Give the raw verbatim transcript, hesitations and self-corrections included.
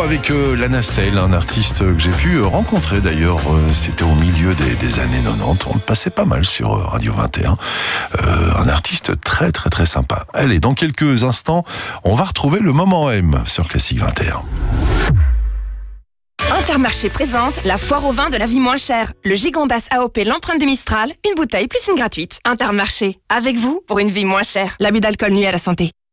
avec euh, la Nacelle, un artiste que j'ai pu euh, rencontrer d'ailleurs. Euh, C'était au milieu des, des années quatre-vingt-dix. On le passait pas mal sur euh, Radio vingt et un. Euh, un artiste très très très sympa. Allez, dans quelques instants, on va retrouver le moment M sur Classique vingt et un. Intermarché présente la foire au vin de la vie moins chère. Le Gigondas A O P l'empreinte de Mistral, une bouteille plus une gratuite. Intermarché, avec vous pour une vie moins chère. L'abus d'alcool nuit à la santé.